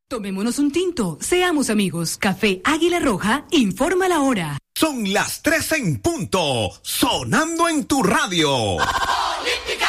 Tomémonos un tinto, seamos amigos. Café Águila Roja, informa la hora. Son las 3 en punto, sonando en tu radio. Olímpica.